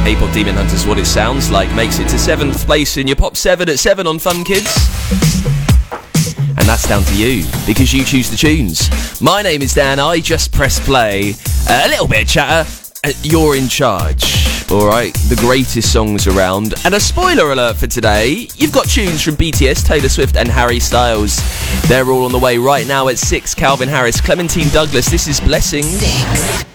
K-pop Demon Hunters, what it sounds like, makes it to 7th place in your Pop 7 at 7 on Fun Kids. And that's down to you, because you choose the tunes. My name is Dan, I just press play. A little bit of chatter, you're in charge. Alright, the greatest songs around. And a spoiler alert for today, you've got tunes from BTS, Taylor Swift and Harry Styles. They're all on the way right now at 6. Calvin Harris, Clementine Douglas, this is Blessings.